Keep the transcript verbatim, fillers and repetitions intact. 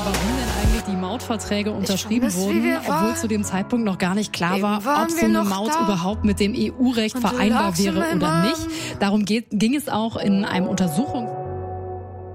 warum denn eigentlich die Mautverträge unterschrieben vermiss, wie wurden, wir waren. obwohl zu dem Zeitpunkt noch gar nicht klar Eben war, waren ob so wir eine noch Maut da. überhaupt mit dem E U-Recht Und du vereinbar lagst in wäre meinem oder Arm. nicht. Darum geht, ging es auch in einem Untersuchungs